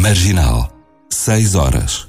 Marginal, 6 horas.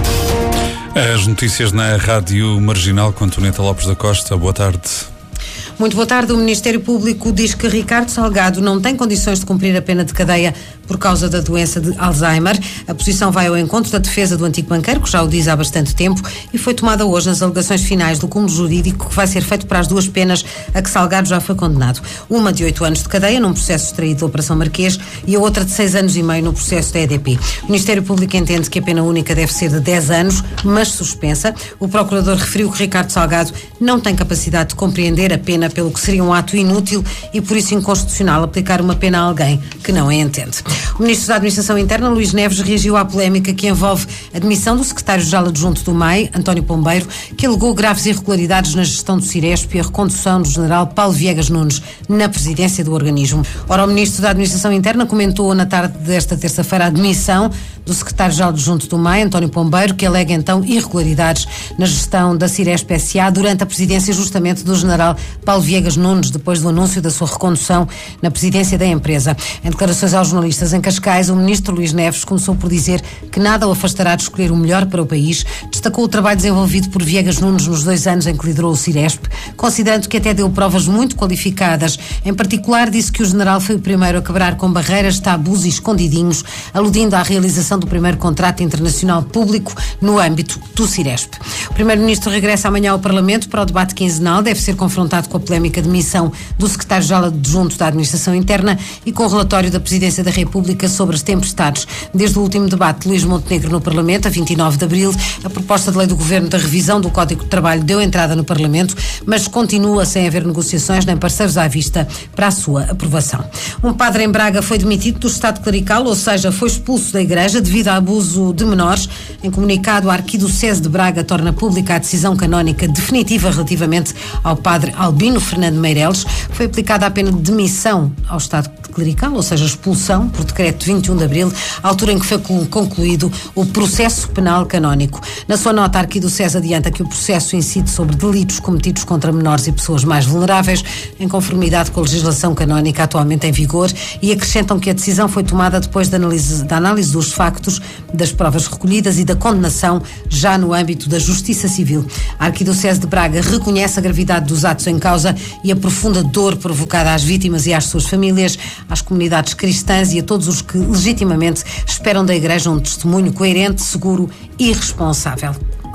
As notícias na Rádio Marginal com Antonieta Lopes da Costa. Boa tarde. Muito boa tarde. O Ministério Público diz que Ricardo Salgado não tem condições de cumprir a pena de cadeia por causa da doença de Alzheimer. A posição vai ao encontro da defesa do antigo banqueiro, que já o diz há bastante tempo, e foi tomada hoje nas alegações finais do cúmulo jurídico que vai ser feito para as duas penas a que Salgado já foi condenado. Uma de 8 anos de cadeia num processo extraído da Operação Marquês e a outra de 6 anos e meio no processo da EDP. O Ministério Público entende que a pena única deve ser de 10 anos, mas suspensa. O Procurador referiu que Ricardo Salgado não tem capacidade de compreender a pena, pelo que seria um ato inútil e por isso inconstitucional aplicar uma pena a alguém que não a entende. O Ministro da Administração Interna, Luís Neves, reagiu à polémica que envolve a demissão do Secretário-Geral Adjunto do MAI, António Pombeiro, que alegou graves irregularidades na gestão do Ciresp e a recondução do General Paulo Viegas Nunes na presidência do organismo. Ora, o Ministro da Administração Interna comentou na tarde desta terça-feira a demissão do Secretário-Geral Adjunto do MAI, António Pombeiro, que alega então irregularidades na gestão da Ciresp S.A. durante a presidência justamente do General Paulo Viegas Nunes, depois do anúncio da sua recondução na presidência da empresa. Em declarações aos jornalistas em Cascais, o Ministro Luís Neves começou por dizer que nada o afastará de escolher o melhor para o país. Destacou o trabalho desenvolvido por Viegas Nunes nos 2 anos em que liderou o Ciresp, considerando que até deu provas muito qualificadas. Em particular, disse que o General foi o primeiro a quebrar com barreiras, tabus e escondidinhos, aludindo à realização do primeiro contrato internacional público no âmbito do Ciresp. O Primeiro-Ministro regressa amanhã ao Parlamento para o debate quinzenal. Deve ser confrontado com a polémica demissão do Secretário-Geral Adjunto da Administração Interna e com o relatório da Presidência da República sobre as tempestades. Desde o último debate de Luís Montenegro no Parlamento, a 29 de abril, a proposta de lei do Governo da revisão do Código de Trabalho deu entrada no Parlamento, mas continua sem haver negociações nem parceiros à vista para a sua aprovação. Um padre em Braga foi demitido do Estado clerical, ou seja, foi expulso da Igreja devido a abuso de menores. Em comunicado, a Arquidiocese de Braga torna pública a decisão canónica definitiva relativamente ao padre Albino Fernando Meireles. Foi aplicada a pena de demissão ao Estado clerical, ou seja, expulsão, por decreto de 21 de abril, à altura em que foi concluído o processo penal canónico. Na sua nota, a Arquidiocese adianta que o processo incide sobre delitos cometidos contra menores e pessoas mais vulneráveis, em conformidade com a legislação canónica atualmente em vigor, e acrescentam que a decisão foi tomada depois da análise dos factos, das provas recolhidas e da condenação já no âmbito da Justiça Civil. A Arquidiocese de Braga reconhece a gravidade dos atos em causa e a profunda dor provocada às vítimas e às suas famílias, às comunidades cristãs e a todos os que legitimamente esperam da Igreja um testemunho coerente, seguro e responsável.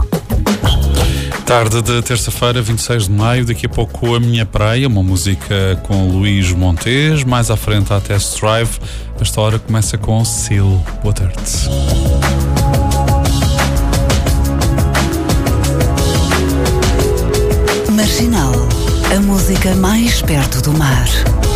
Tarde de terça-feira, 26 de maio, daqui a pouco A Minha Praia, uma música com Luís Montes, mais à frente a Test Drive. Esta hora começa com Seal. Boa tarde. Marginal, a música mais perto do mar.